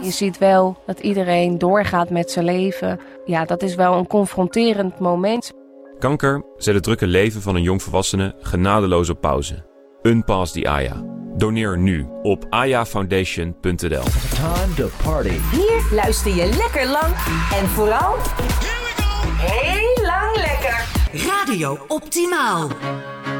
Je ziet wel dat iedereen doorgaat met zijn leven. Ja, dat is wel een confronterend moment. Kanker zet het drukke leven van een jongvolwassene genadeloos op pauze. Unpause the Aya. Doneer nu op ayafoundation.nl. Time to party. Hier luister je lekker lang en vooral heel lang lekker. Radio Optimaal.